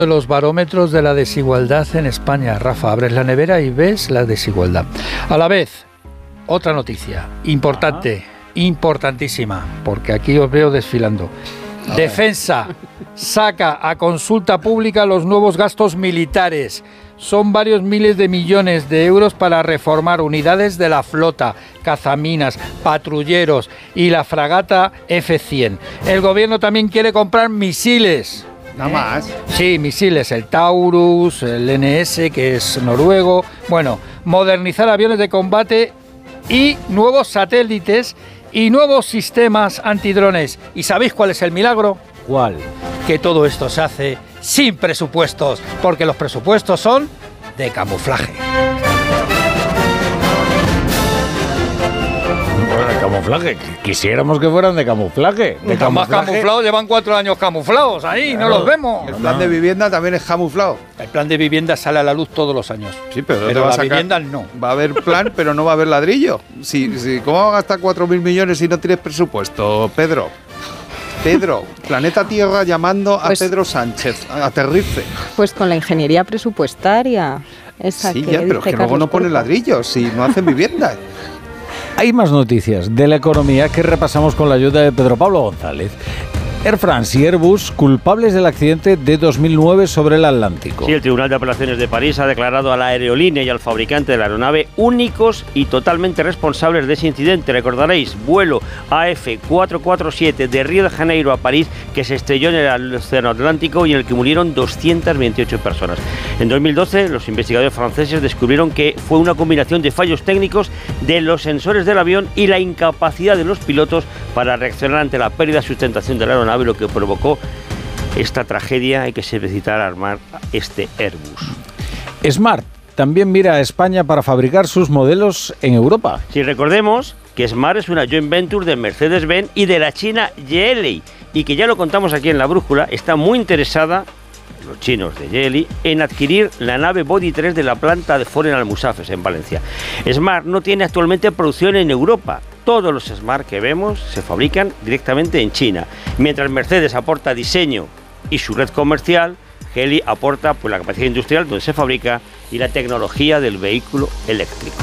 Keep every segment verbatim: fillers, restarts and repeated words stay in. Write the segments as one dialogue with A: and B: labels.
A: de los barómetros de la desigualdad en España. Rafa, abres la nevera y ves la desigualdad. A la vez, otra noticia importante, Ajá. importantísima, porque aquí os veo desfilando. A Defensa ver. saca a consulta pública los nuevos gastos militares. Son varios miles de millones de euros para reformar unidades de la flota, cazaminas, patrulleros y la fragata F cien. El gobierno también quiere comprar misiles.
B: Nada más.
A: Sí, misiles, el Taurus, el N S, que es noruego. Bueno, modernizar aviones de combate y nuevos satélites y nuevos sistemas antidrones. ¿Y sabéis cuál es el milagro?
B: ¿Cuál?
A: Que todo esto se hace sin presupuestos, porque los presupuestos son de camuflaje.
B: Bueno, camuflaje. Quisiéramos que fueran de camuflaje. De
A: Están más camuflados, llevan cuatro años camuflados ahí, claro. No los vemos.
C: El plan de vivienda también es camuflado.
A: El plan de vivienda sale a la luz todos los años.
C: Sí, pero,
A: pero la
C: sacar,
A: vivienda no.
C: Va a haber plan, pero no va a haber ladrillo. Si, si, ¿Cómo va a gastar cuatro mil millones si no tienes presupuesto, Pedro? Pedro, Planeta Tierra llamando a pues, Pedro Sánchez, aterrice.
D: Pues con la ingeniería presupuestaria. Esa
C: sí,
D: que
C: ya, pero es que luego no ponen ladrillos si no hacen vivienda.
B: Hay más noticias de la economía que repasamos con la ayuda de Pedro Pablo González. Air France y Airbus culpables del accidente de dos mil nueve sobre el Atlántico.
E: Sí, el Tribunal de Apelaciones de París ha declarado a la aerolínea y al fabricante de la aeronave únicos y totalmente responsables de ese incidente. Recordaréis, vuelo A F cuatrocientos cuarenta y siete de Río de Janeiro a París, que se estrelló en el Océano Atlántico y en el que murieron doscientas veintiocho personas. En dos mil doce, los investigadores franceses descubrieron que fue una combinación de fallos técnicos de los sensores del avión y la incapacidad de los pilotos para reaccionar ante la pérdida de sustentación de la aeronave, lo que provocó esta tragedia y que se necesitara armar este Airbus.
B: Smart también mira a España para fabricar sus modelos en Europa.
E: Si recordemos que Smart es una joint venture de Mercedes-Benz y de la china Geely, y que ya lo contamos aquí en La Brújula, está muy interesada, los chinos de Geely, en adquirir la nave Body tres de la planta de Ford en Almusafes, en Valencia. Smart no tiene actualmente producción en Europa. Todos los Smart que vemos se fabrican directamente en China. Mientras Mercedes aporta diseño y su red comercial, Geely aporta pues, la capacidad industrial donde se fabrica y la tecnología del vehículo eléctrico.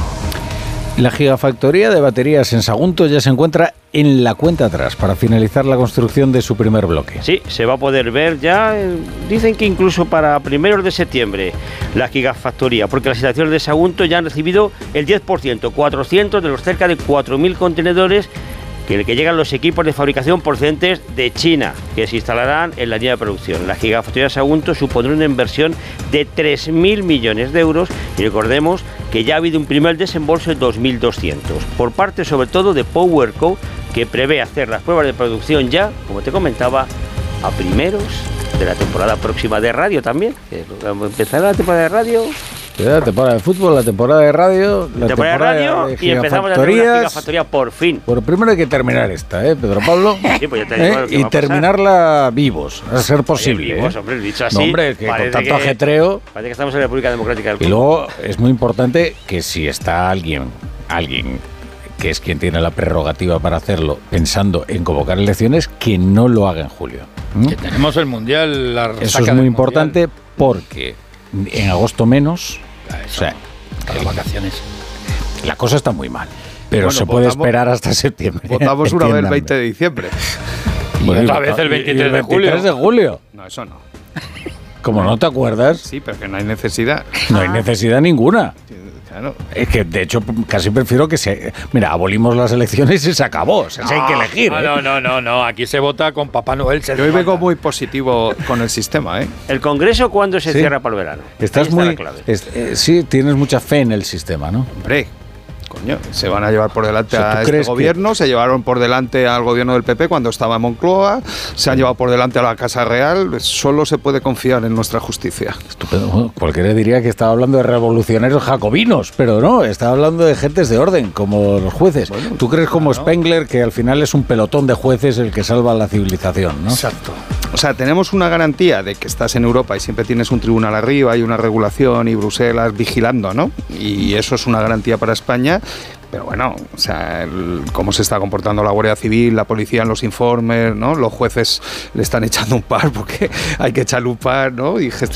B: La gigafactoría de baterías en Sagunto ya se encuentra en la cuenta atrás para finalizar la construcción de su primer bloque.
E: Sí, se va a poder ver ya, eh, dicen que incluso para primeros de septiembre, la gigafactoría, porque las estaciones de Sagunto ya han recibido el diez por ciento, cuatrocientos de los cerca de cuatro mil contenedores que el que llegan los equipos de fabricación procedentes de China, que se instalarán en la línea de producción. La gigafactoría de Sagunto supondrá una inversión de tres mil millones de euros y recordemos que ya ha habido un primer desembolso de dos mil doscientos, por parte sobre todo de PowerCo, que prevé hacer las pruebas de producción ya, como te comentaba, a primeros de la temporada próxima de radio también. Empezará la temporada de radio...
B: La temporada de fútbol, la temporada de radio, la
E: temporada, temporada de radio de y empezamos a tener una gigafactoría por fin.
B: Bueno, primero hay que terminar esta, ¿eh, Pedro Pablo?
E: Sí, pues ya te digo
B: ¿Eh? Y terminarla vivos, a ser posible.
E: Vivos,
B: ¿eh?
E: hombre, dicho así.
B: No, hombre, que con tanto que, ajetreo.
E: Parece que estamos en la República Democrática del Congo.
B: Y luego es muy importante que si está alguien, alguien que es quien tiene la prerrogativa para hacerlo, pensando en convocar elecciones, que no lo haga en julio.
A: ¿Mm? Que tenemos el Mundial, la
B: Eso es muy importante mundial. Porque en agosto menos.
A: Eso, o sea, para las vacaciones.
B: La cosa está muy mal, pero bueno, se puede votamos, esperar hasta septiembre.
C: Votamos una vez el veinte de diciembre.
A: Y bueno, otra vez el veintitrés de julio.
B: de julio.
C: No, eso no.
B: ¿Cómo no te acuerdas?
C: Sí, pero que no hay necesidad.
B: No hay necesidad ninguna.
C: Claro.
B: Es que, de hecho, casi prefiero que se... Mira, abolimos las elecciones y se acabó. O sea, no, hay que elegir.
A: No,
B: ¿eh?
A: no, no, no, no. Aquí se vota con Papá Noel. Se
C: Yo hoy vengo muy positivo con el sistema, ¿eh?
E: ¿El Congreso cuándo se
B: sí.
E: cierra para el verano?
B: Estás muy... Es, eh, sí, tienes mucha fe en el sistema, ¿no?
C: Hombre, coño, se van a llevar por delante o sea, a este gobierno, que... se llevaron por delante al gobierno del P P cuando estaba en Moncloa, se han llevado por delante a la Casa Real, solo se puede confiar en nuestra justicia.
B: Estupendo. Bueno, cualquiera diría que estaba hablando de revolucionarios jacobinos, pero no, estaba hablando de gentes de orden, como los jueces. Bueno, ¿tú crees como claro. Spengler que al final es un pelotón de jueces el que salva la civilización, ¿no?
C: Exacto. O sea, tenemos una garantía de que estás en Europa y siempre tienes un tribunal arriba y una regulación y Bruselas vigilando, ¿no? Y eso es una garantía para España. Pero bueno, o sea, el, cómo se está comportando la Guardia Civil, la policía en los informes, ¿no? Los jueces le están echando un par porque hay que echarle un par, ¿no? Y gestionar